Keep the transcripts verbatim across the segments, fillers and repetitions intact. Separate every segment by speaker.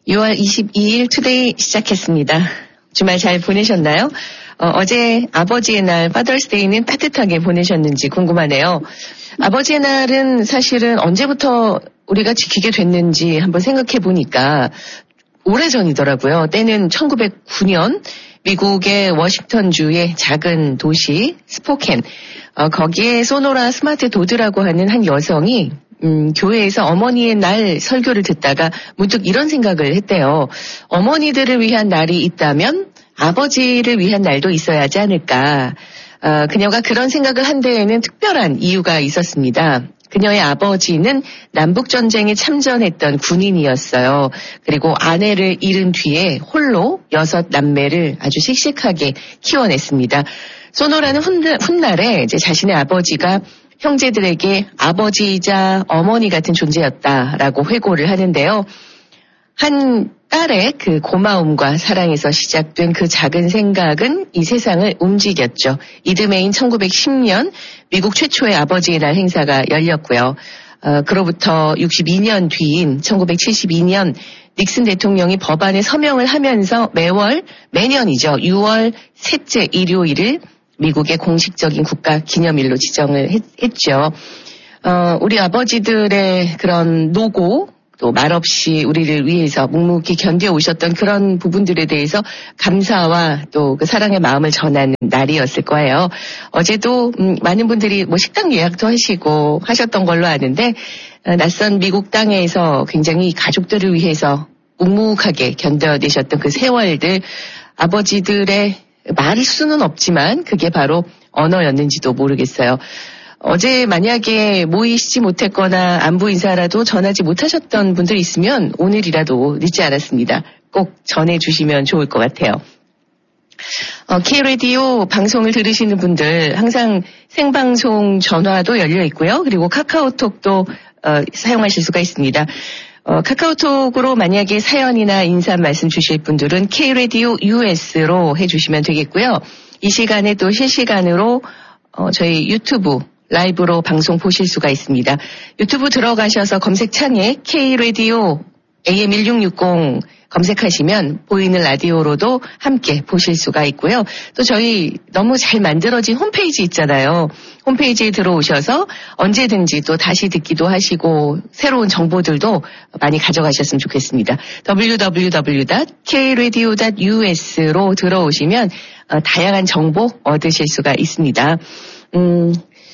Speaker 1: 유월 이십이일 투데이 시작했습니다. 주말 잘 보내셨나요? 어, 어제 아버지의 날 파더스데이는 따뜻하게 보내셨는지 궁금하네요. 아버지의 날은 사실은 언제부터 우리가 지키게 됐는지 한번 생각해 보니까 오래전이더라고요. 때는 천구백구년 미국의 워싱턴주의 작은 도시 스포켄, 어, 거기에 소노라 스마트 도드라고 하는 한 여성이 음, 교회에서 어머니의 날 설교를 듣다가 문득 이런 생각을 했대요. 어머니들을 위한 날이 있다면 아버지를 위한 날도 있어야 하지 않을까. 어, 그녀가 그런 생각을 한 데에는 특별한 이유가 있었습니다. 그녀의 아버지는 남북전쟁에 참전했던 군인이었어요. 그리고 아내를 잃은 뒤에 홀로 여섯 남매를 아주 씩씩하게 키워냈습니다. 소노라는 훗날, 훗날에 이제 자신의 아버지가 형제들에게 아버지이자 어머니 같은 존재였다라고 회고를 하는데요. 한 딸의 그 고마움과 사랑에서 시작된 그 작은 생각은 이 세상을 움직였죠. 이듬해인 천구백십년 미국 최초의 아버지의 날 행사가 열렸고요. 어, 그로부터 육십이년 뒤인 천구백칠십이년 닉슨 대통령이 법안에 서명을 하면서 매월, 매년이죠. 유월 셋째 일요일을 미국의 공식적인 국가 기념일로 지정을 했, 했죠. 어, 우리 아버지들의 그런 노고, 또 말없이 우리를 위해서 묵묵히 견뎌오셨던 그런 부분들에 대해서 감사와 또 그 사랑의 마음을 전하는 날이었을 거예요. 어제도 음, 많은 분들이 뭐 식당 예약도 하시고 하셨던 걸로 아는데 어, 낯선 미국 땅에서 굉장히 가족들을 위해서 묵묵하게 견뎌내셨던 그 세월들, 아버지들의 말일 수는 없지만 그게 바로 언어였는지도 모르겠어요. 어제 만약에 모이시지 못했거나 안부 인사라도 전하지 못하셨던 분들 있으면 오늘이라도 늦지 않았습니다. 꼭 전해주시면 좋을 것 같아요. 어, K-라디오 방송을 들으시는 분들 항상 생방송 전화도 열려 있고요. 그리고 카카오톡도 어, 사용하실 수가 있습니다. 어, 카카오톡으로 만약에 사연이나 인사 말씀 주실 분들은 K-라디오 유에스로 해주시면 되겠고요. 이 시간에 또 실시간으로 어, 저희 유튜브 라이브로 방송 보실 수가 있습니다. 유튜브 들어가셔서 검색창에 K-라디오 에이엠 일육육공 검색하시면 보이는 라디오로도 함께 보실 수가 있고요. 또 저희 너무 잘 만들어진 홈페이지 있잖아요. 홈페이지에 들어오셔서 언제든지 또 다시 듣기도 하시고 새로운 정보들도 많이 가져가셨으면 좋겠습니다. 더블유 더블유 더블유 닷 케이 라디오 닷 유에스로 들어오시면 어, 다양한 정보 얻으실 수가 있습니다. 음...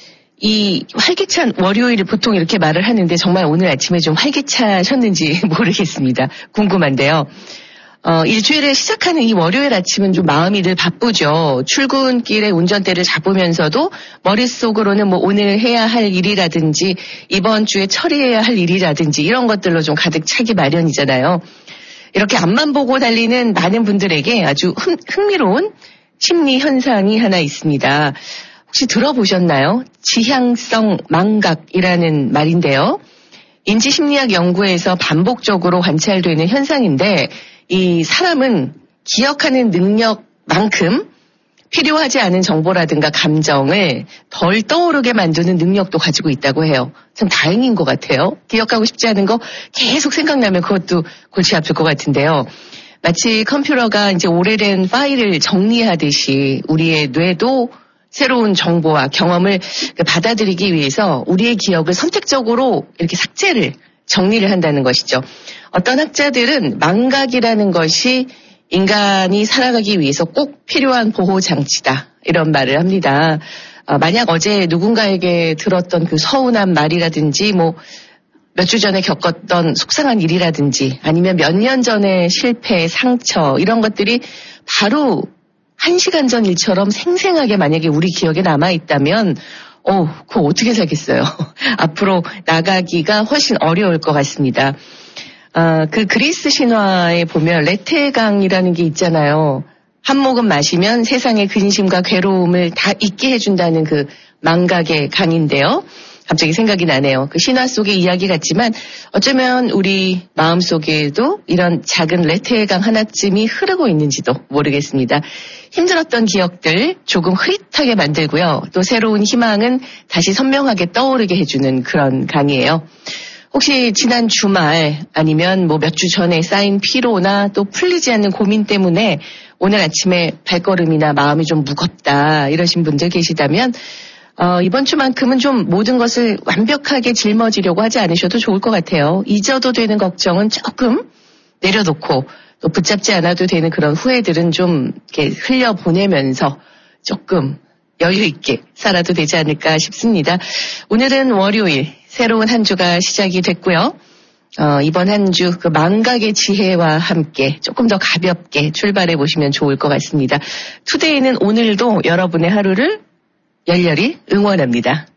Speaker 1: 이 활기찬 월요일을 보통 이렇게 말을 하는데 정말 오늘 아침에 좀 활기차셨는지 모르겠습니다. 궁금한데요. 어, 일주일을 시작하는 이 월요일 아침은 좀 마음이 늘 바쁘죠. 출근길에 운전대를 잡으면서도 머릿속으로는 뭐 오늘 해야 할 일이라든지 이번 주에 처리해야 할 일이라든지 이런 것들로 좀 가득 차기 마련이잖아요. 이렇게 앞만 보고 달리는 많은 분들에게 아주 흥, 흥미로운 심리 현상이 하나 있습니다. 혹시 들어보셨나요? 지향성 망각이라는 말인데요. 인지심리학 연구에서 반복적으로 관찰되는 현상인데 이 사람은 기억하는 능력만큼 필요하지 않은 정보라든가 감정을 덜 떠오르게 만드는 능력도 가지고 있다고 해요. 참 다행인 것 같아요. 기억하고 싶지 않은 거 계속 생각나면 그것도 골치 아플 것 같은데요. 마치 컴퓨터가 이제 오래된 파일을 정리하듯이 우리의 뇌도 새로운 정보와 경험을 받아들이기 위해서 우리의 기억을 선택적으로 이렇게 삭제를, 정리를 한다는 것이죠. 어떤 학자들은 망각이라는 것이 인간이 살아가기 위해서 꼭 필요한 보호장치다. 이런 말을 합니다. 어, 만약 어제 누군가에게 들었던 그 서운한 말이라든지 뭐 몇 주 전에 겪었던 속상한 일이라든지 아니면 몇 년 전의 실패, 상처 이런 것들이 바로 한 시간 전 일처럼 생생하게 만약에 우리 기억에 남아있다면 어, 그거 어떻게 살겠어요. 앞으로 나가기가 훨씬 어려울 것 같습니다. 아, 그 그리스 신화에 보면 레테강이라는 게 있잖아요. 한 모금 마시면 세상의 근심과 괴로움을 다 잊게 해준다는 그 망각의 강인데요. 갑자기 생각이 나네요. 그 신화 속의 이야기 같지만 어쩌면 우리 마음속에도 이런 작은 레테강 하나쯤이 흐르고 있는지도 모르겠습니다. 힘들었던 기억들 조금 흐릿하게 만들고요. 또 새로운 희망은 다시 선명하게 떠오르게 해주는 그런 강이에요. 혹시 지난 주말 아니면 뭐 몇 주 전에 쌓인 피로나 또 풀리지 않는 고민 때문에 오늘 아침에 발걸음이나 마음이 좀 무겁다 이러신 분들 계시다면 어, 이번 주만큼은 좀 모든 것을 완벽하게 짊어지려고 하지 않으셔도 좋을 것 같아요. 잊어도 되는 걱정은 조금 내려놓고 또 붙잡지 않아도 되는 그런 후회들은 좀 이렇게 흘려보내면서 조금 여유 있게 살아도 되지 않을까 싶습니다. 오늘은 월요일 새로운 한 주가 시작이 됐고요. 어, 이번 한 주 그 망각의 지혜와 함께 조금 더 가볍게 출발해 보시면 좋을 것 같습니다. 투데이는 오늘도 여러분의 하루를 열렬히 응원합니다.